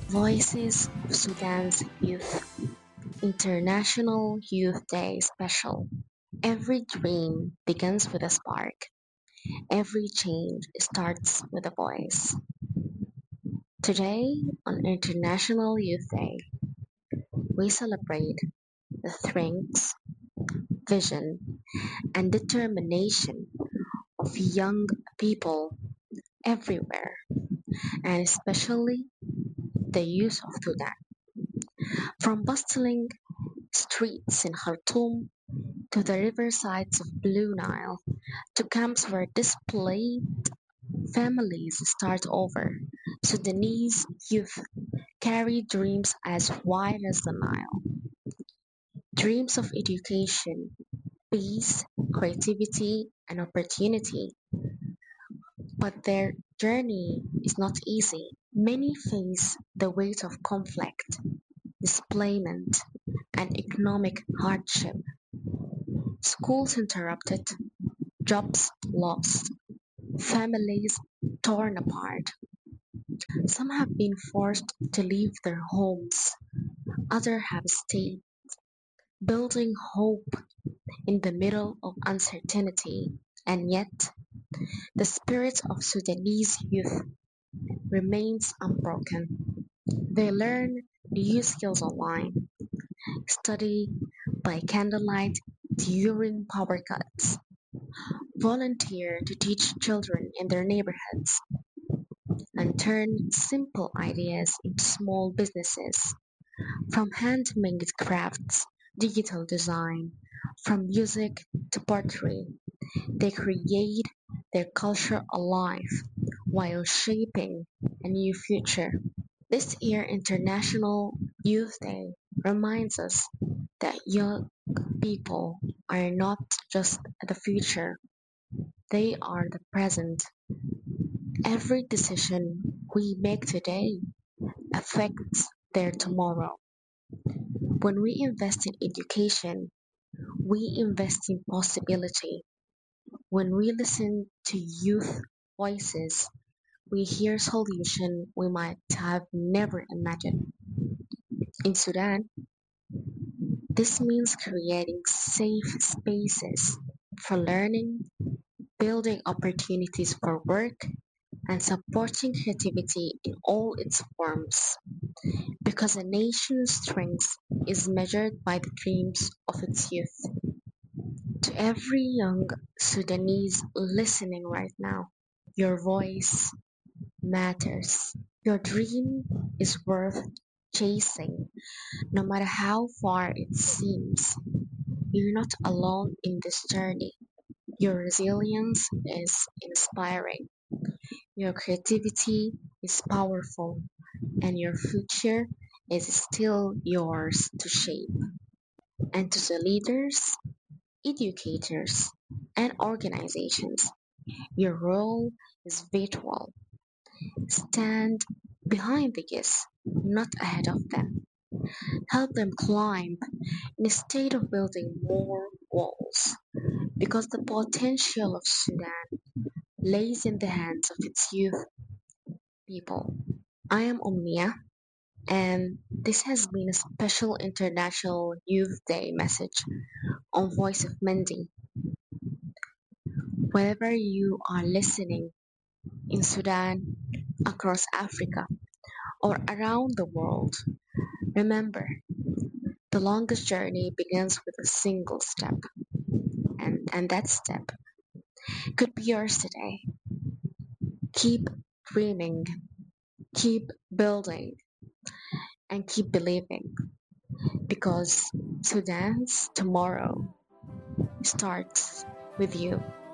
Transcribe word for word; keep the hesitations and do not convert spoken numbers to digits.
Voices of Sudan's Youth International Youth Day Special. Every dream begins with a spark. Every change starts with a voice. Today, on International Youth Day, we celebrate the strength, vision, and determination of young people everywhere, and especially the youth of Sudan. From bustling streets in Khartoum to the riversides of Blue Nile, to camps where displaced families start over, Sudanese youth carry dreams as wide as the Nile. Dreams of education, peace, creativity, and opportunity. But their journey is not easy. Many face the weight of conflict, displacement, and economic hardship. Schools interrupted, jobs lost, families torn apart. Some have been forced to leave their homes, others have stayed, building hope in the middle of uncertainty. And yet, the spirit of Sudanese youth remains unbroken. They learn new skills online, study by candlelight during power cuts, volunteer to teach children in their neighborhoods, and turn simple ideas into small businesses. From handmade crafts, digital design, from music to pottery, they create their culture alive while shaping a new future. This year International Youth Day reminds us that young people are not just the future, they are the present. Every decision we make today affects their tomorrow. When we invest in education, we invest in possibility. When we listen to youth voices, we hear solutions we might have never imagined. In Sudan, this means creating safe spaces for learning, building opportunities for work, and supporting creativity in all its forms. Because a nation's strength is measured by the dreams of its youth. To every young Sudanese listening right now, your voice matters. Your dream is worth chasing, no matter how far it seems. You're not alone in this journey. Your resilience is inspiring. Your creativity is powerful, and your future is still yours to shape. And to the leaders, educators, and organizations, your role is vital. Stand behind the youth, not ahead of them. Help them climb instead of building more walls, because the potential of Sudan lays in the hands of its youth people. I am Omnia, and this has been a special International Youth Day message on Voice of Mendy. Wherever you are listening, in Sudan, across Africa, or around the world, remember the longest journey begins with a single step, and, and that step could be yours today. Keep dreaming, keep building, and keep believing, because Sudan's tomorrow starts with you.